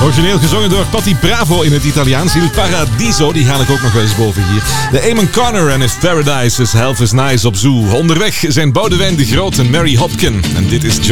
Origineel gezongen door Patti Bravo in het Italiaans. Il Paradiso, die ga ik ook nog wel eens boven hier. De Eamon Connor en If Paradise is Half is Nice op Zoo. Onderweg zijn Boudewijn de Groot en Mary Hopkin. En dit is